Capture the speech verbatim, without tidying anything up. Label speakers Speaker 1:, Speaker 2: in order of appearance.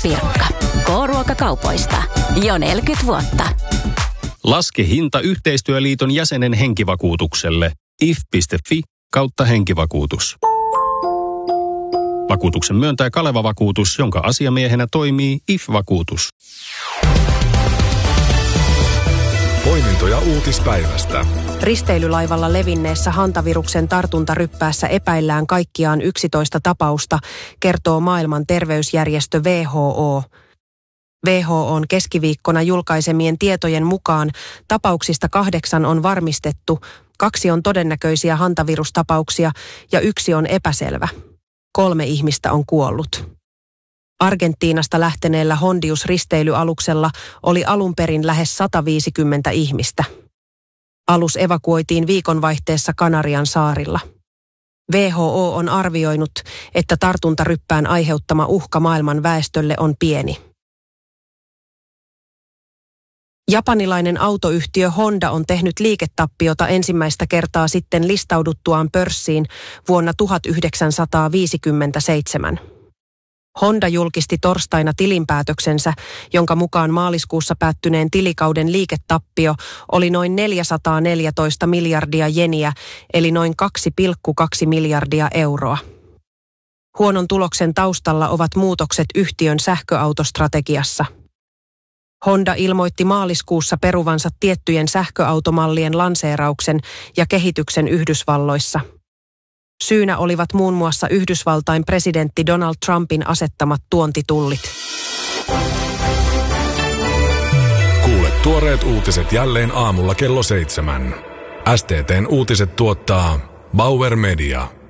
Speaker 1: Pirkka. K-ruokakaupoista. Jo neljäkymmentä vuotta.
Speaker 2: Laske hinta Yhteistyöliiton jäsenen henkivakuutukselle. if piste fi kautta henkivakuutus. Vakuutuksen myöntää Kaleva Vakuutus, jonka asiamiehenä toimii I F-vakuutus.
Speaker 3: Poimintoja uutispäivästä.
Speaker 4: Risteilylaivalla levinneessä hantaviruksen tartuntaryppäässä epäillään kaikkiaan yksitoista tapausta, kertoo maailman terveysjärjestö W H O. W H O:n keskiviikkona julkaisemien tietojen mukaan tapauksista kahdeksan on varmistettu, kaksi on todennäköisiä hantavirustapauksia ja yksi on epäselvä. Kolme ihmistä on kuollut. Argentiinasta lähteneellä Hondius-risteilyaluksella oli alun perin lähes sata viisikymmentä ihmistä. Alus evakuoitiin viikonvaihteessa Kanarian saarilla. W H O on arvioinut, että tartuntaryppään aiheuttama uhka maailman väestölle on pieni. Japanilainen autoyhtiö Honda on tehnyt liiketappiota ensimmäistä kertaa sitten listauduttuaan pörssiin vuonna tuhatyhdeksänsataaviisikymmentäseitsemän. Honda julkisti torstaina tilinpäätöksensä, jonka mukaan maaliskuussa päättyneen tilikauden liiketappio oli noin neljäsataaneljätoista miljardia jeniä, eli noin kaksi pilkku kaksi miljardia euroa. Huonon tuloksen taustalla ovat muutokset yhtiön sähköautostrategiassa. Honda ilmoitti maaliskuussa peruvansa tiettyjen sähköautomallien lanseerauksen ja kehityksen Yhdysvalloissa. Syynä olivat muun muassa Yhdysvaltain presidentti Donald Trumpin asettamat tuontitullit.
Speaker 3: Kuule tuoreet uutiset jälleen aamulla kello seitsemän. S T T:n uutiset tuottaa Bauer Media.